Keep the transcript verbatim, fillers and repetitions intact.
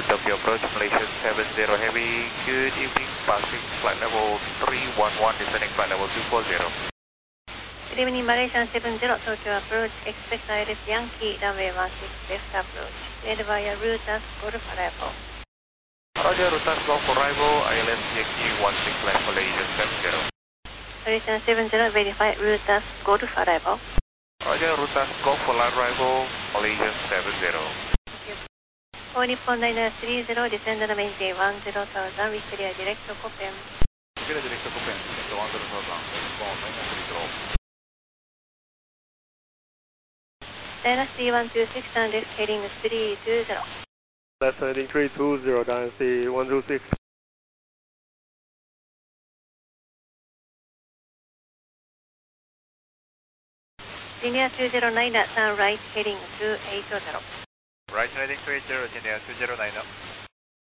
Tokyo approach, Malaysia seven zero Heavy, good evening, passing flight level three one one, descending flight level two four zero. Good evening, Malaysia seven zero, Tokyo approach, expect I L S Yankee, runway one six left approach, led via Rutas, Golf arrival. Roger, Rutas Golf arrival, I L S Yankee one six left, Malaysia seven zero. Malaysia seven zero, verify Rutas, Golf arrival. Roger, Rutas Golf arrival, Malaysia seven zero. All Nippon niner three zero, descend and maintain one zero thousand, with clear direct to Copen. Clear direct to Copen, one zero thousand, Nippon niner three zero. Dynasty one two six, and left heading three two zero. Left heading three two zero, Dynasty one two six. Linear two zero nine, turn right heading two eight zero. Right heading two eight zero, Linear two zero nine.